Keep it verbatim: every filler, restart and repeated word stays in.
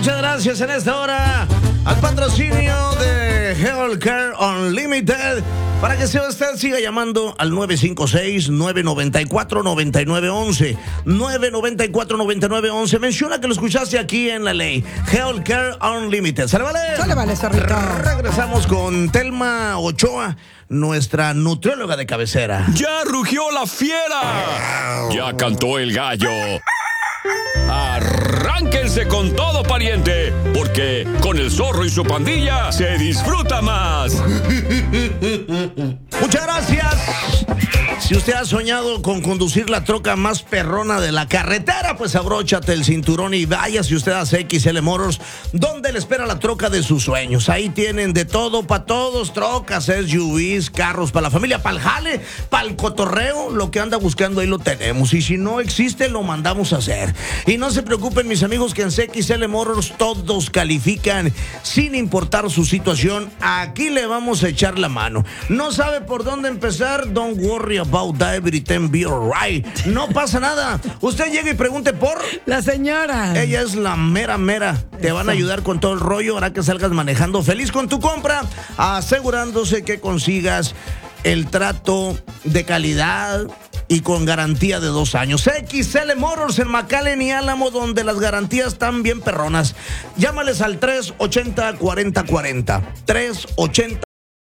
Muchas gracias en esta hora al patrocinio de Health Care Unlimited para que usted siga llamando al nueve cinco seis, nueve nueve cuatro, nueve nueve uno uno, nueve nueve cuatro, nueve nueve uno uno. Menciona que lo escuchaste aquí en La Ley. Health Care Unlimited. ¿Sale, vale? Sale, vale, zorrito. Regresamos con Telma Ochoa, nuestra nutrióloga de cabecera. ¡Ya rugió la fiera! ¡Ya cantó el gallo! Arránquense con todo, pariente, porque con el zorro y su pandilla se disfruta más. Muchas gracias. Si usted ha soñado con conducir la troca más perrona de la carretera, pues abróchate el cinturón y vaya si usted hace X L Motors, donde le espera la troca de sus sueños. Ahí tienen de todo para todos, trocas, S U Vs, carros para la familia, para el jale, para el cotorreo, lo que anda buscando ahí lo tenemos. Y si no existe, lo mandamos a hacer. Y no se preocupen, mis amigos, que en C X L Motors todos califican sin importar su situación. Aquí le vamos a echar la mano. ¿No sabe por dónde empezar? Don't worry about that, everything be alright. No pasa nada. Usted llega y pregunte por la señora. Ella es la mera mera. Te van a ayudar con todo el rollo. Hará que salgas manejando feliz con tu compra, asegurándose que consigas el trato de calidad y con garantía de dos años. X L Motors en McAllen y Álamo, donde las garantías están bien perronas. Llámales al tres ochenta, cuarenta cuarenta. tres ochenta